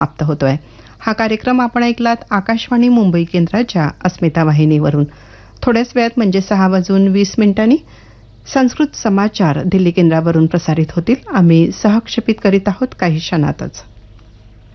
समाप्त होतोय. हा कार्यक्रम आपण ऐकलात आकाशवाणी मुंबई केंद्राच्या अस्मिता वाहिनीवरून. थोड्याच वेळात म्हणजे 6:20 संस्कृत समाचार दिल्ली केंद्रावरून प्रसारित होतील. आम्ही सहक्षेपित करीत आहोत काही क्षणातच.